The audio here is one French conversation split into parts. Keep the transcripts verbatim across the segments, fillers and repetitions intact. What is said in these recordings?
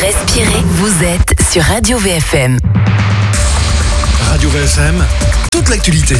Respirez, vous êtes sur Radio V F M. Radio V F M, toute l'actualité.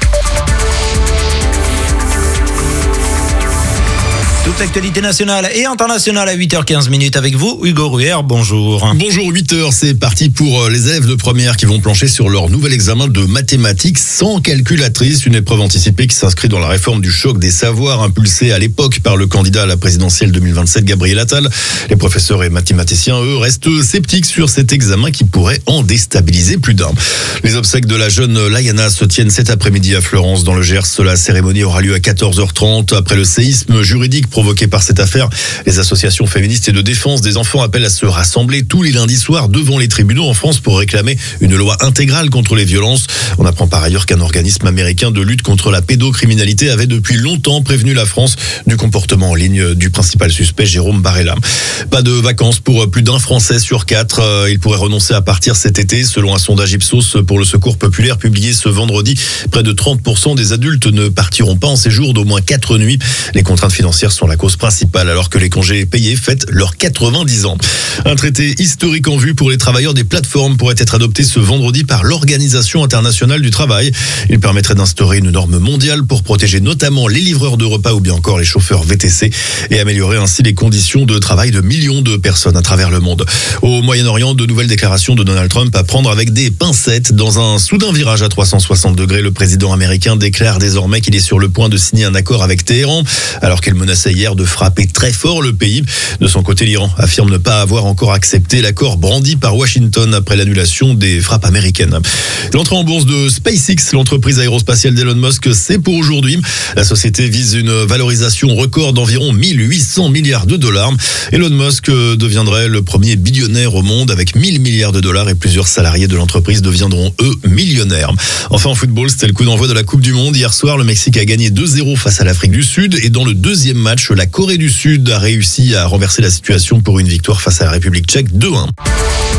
Toute l'actualité nationale et internationale à huit heures quinze avec vous, Hugo Ruher, bonjour. Bonjour, huit heures, c'est parti pour les élèves de première qui vont plancher sur leur nouvel examen de mathématiques sans calculatrice, une épreuve anticipée qui s'inscrit dans la réforme du choc des savoirs impulsée à l'époque par le candidat à la présidentielle deux mille vingt-sept, Gabriel Attal. Les professeurs et mathématiciens, eux, restent sceptiques sur cet examen qui pourrait en déstabiliser plus d'un. Les obsèques de la jeune Layana se tiennent cet après-midi à Fleurance, dans le Gers. La cérémonie aura lieu à quatorze heures trente. Après le séisme juridique provoqué par cette affaire, les associations féministes et de défense des enfants appellent à se rassembler tous les lundis soirs devant les tribunaux en France pour réclamer une loi intégrale contre les violences. On apprend par ailleurs qu'un organisme américain de lutte contre la pédocriminalité avait depuis longtemps prévenu la France du comportement en ligne du principal suspect, Jérôme Barella. Pas de vacances pour plus d'un Français sur quatre. Il pourrait renoncer à partir cet été. Selon un sondage Ipsos pour le Secours populaire publié ce vendredi, près de trente pour cent des adultes ne partiront pas en séjour d'au moins quatre nuits. Les contraintes financières sont la cause principale, alors que les congés payés fêtent leurs quatre-vingt-dix ans. Un traité historique en vue pour les travailleurs des plateformes pourrait être adopté ce vendredi par l'Organisation internationale du travail. Il permettrait d'instaurer une norme mondiale pour protéger notamment les livreurs de repas ou bien encore les chauffeurs V T C et améliorer ainsi les conditions de travail de millions de personnes à travers le monde. Au Moyen-Orient, de nouvelles déclarations de Donald Trump à prendre avec des pincettes. Dans un soudain virage à trois cent soixante degrés, le président américain déclare désormais qu'il est sur le point de signer un accord avec Téhéran, alors qu'il menaçait hier de frapper très fort le pays. De son côté, l'Iran affirme ne pas avoir encore accepté l'accord brandi par Washington après l'annulation des frappes américaines. L'entrée en bourse de SpaceX, l'entreprise aérospatiale d'Elon Musk, c'est pour aujourd'hui. La société vise une valorisation record d'environ mille huit cents milliards de dollars. Elon Musk deviendrait le premier billionnaire au monde avec mille milliards de dollars et plusieurs salariés de l'entreprise deviendront eux millionnaires. Enfin en football, c'était le coup d'envoi de la Coupe du Monde. Hier soir, le Mexique a gagné deux zéro face à l'Afrique du Sud et dans le deuxième match, la Corée du Sud a réussi à renverser la situation pour une victoire face à la République tchèque deux un.